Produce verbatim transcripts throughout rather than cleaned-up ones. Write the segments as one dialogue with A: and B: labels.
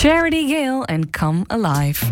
A: Charity Gale en Come Alive.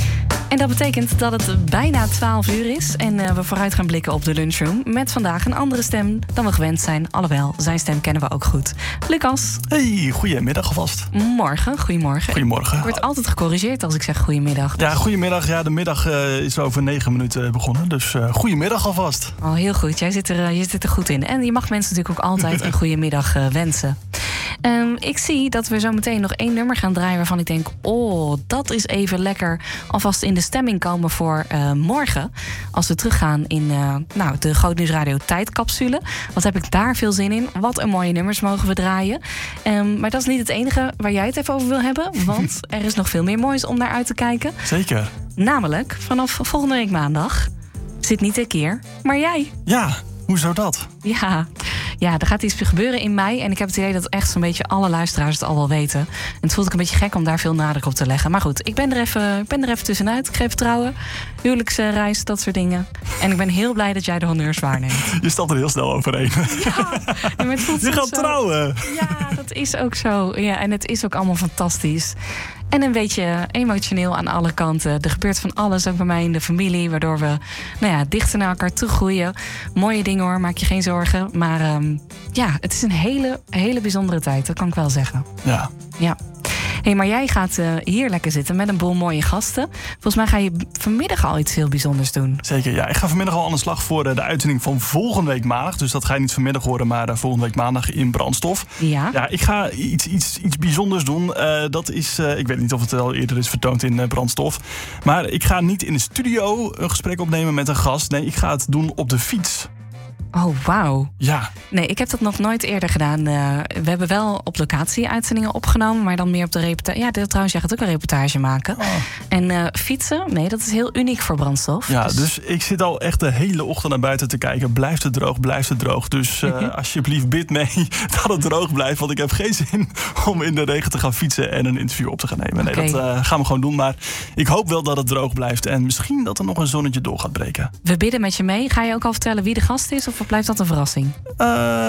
A: En dat betekent dat het bijna twaalf uur is en uh, we vooruit gaan blikken op de lunchroom met vandaag een andere stem dan we gewend zijn. Alhoewel, zijn stem kennen we ook goed. Lucas.
B: Hey, goedemiddag alvast.
A: Morgen, goedemorgen.
B: Goedemorgen.
A: Ik word altijd gecorrigeerd als ik zeg goedemiddag.
B: Ja, goedemiddag. Ja, de middag uh, is over negen minuten begonnen, dus uh, goedemiddag alvast.
A: Oh, heel goed. Jij zit, er, uh, je zit er goed in. En je mag mensen natuurlijk ook altijd een goedemiddag uh, wensen. Um, ik zie dat we zo meteen nog één nummer gaan draaien waarvan ik denk, oh, dat is even lekker alvast in de stemming komen voor uh, morgen. Als we teruggaan in uh, nou, de Groot Nieuws Radio tijdcapsule. Wat heb ik daar veel zin in? Wat een mooie nummers mogen we draaien. Um, maar dat is niet het enige waar jij het even over wil hebben. Want er is nog veel meer moois om naar uit te kijken.
B: Zeker.
A: Namelijk, vanaf volgende week maandag zit niet ik hier, maar jij.
B: Ja, hoezo dat?
A: Ja, ja, er gaat iets gebeuren in mei. En ik heb het idee dat echt zo'n beetje alle luisteraars het al wel weten. En het voelt ik een beetje gek om daar veel nadruk op te leggen. Maar goed, ik ben er even, ik ben er even tussenuit. Ik geef trouwen, huwelijksreis, dat soort dingen. En ik ben heel blij dat jij de honneurs waarneemt.
B: Je stapt er heel snel overheen.
A: Ja, maar het voelt
B: je gaat
A: zo...
B: trouwen.
A: Ja, dat is ook zo. Ja, en het is ook allemaal fantastisch. En een beetje emotioneel aan alle kanten. Er gebeurt van alles, ook bij mij in de familie. Waardoor we nou ja, dichter naar elkaar toe groeien. Mooie dingen hoor, maak je geen zorgen. Maar um, ja, het is een hele, hele bijzondere tijd. Dat kan ik wel zeggen.
B: Ja.
A: Ja. Hey, maar jij gaat uh, hier lekker zitten met een boel mooie gasten. Volgens mij ga je vanmiddag al iets heel bijzonders doen.
B: Zeker, ja. Ik ga vanmiddag al aan de slag voor uh, de uitzending van volgende week maandag. Dus dat ga je niet vanmiddag horen, maar uh, volgende week maandag in Brandstof.
A: Ja.
B: Ja, ik ga iets, iets, iets bijzonders doen. Uh, dat is, uh, ik weet niet of het al eerder is vertoond in uh, Brandstof. Maar ik ga niet in de studio een gesprek opnemen met een gast. Nee, ik ga het doen op de fiets.
A: Oh, wauw.
B: Ja.
A: Nee, ik heb dat nog nooit eerder gedaan. Uh, we hebben wel op locatie uitzendingen opgenomen, maar dan meer op de reportage. Ja, dit, trouwens, jij gaat ook een reportage maken. Oh. En uh, fietsen, nee, dat is heel uniek voor Brandstof.
B: Ja, dus... dus ik zit al echt de hele ochtend naar buiten te kijken. Blijft het droog, blijft het droog. Dus uh, alsjeblieft bid mee dat het droog blijft. Want ik heb geen zin om in de regen te gaan fietsen en een interview op te gaan nemen. Nee, okay. dat uh, gaan we gewoon doen. Maar ik hoop wel dat het droog blijft. En misschien dat er nog een zonnetje door gaat breken.
A: We bidden met je mee. Ga je ook al vertellen wie de gast is? Of blijft dat een verrassing?
B: Uh,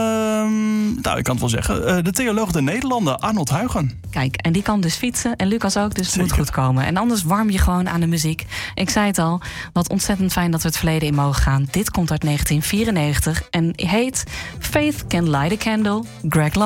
B: nou, ik kan het wel zeggen. Uh, de theoloog der Nederlanden, Arnold Huygen.
A: Kijk, en die kan dus fietsen. En Lucas ook, dus het
B: Zeker.
A: moet goed komen. En anders warm je gewoon aan de muziek. Ik zei het al, wat ontzettend fijn dat we het verleden in mogen gaan. Dit komt uit negentien vierennegentig en heet Faith Can Light a Candle, Greg Love.